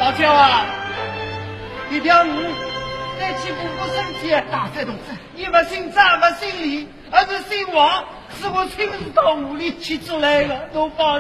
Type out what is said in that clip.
老焦啊，你条鱼再去补补身体。 大帅同志， 你不姓张不姓李，而是姓王，是我亲自到屋里去做来的，侬放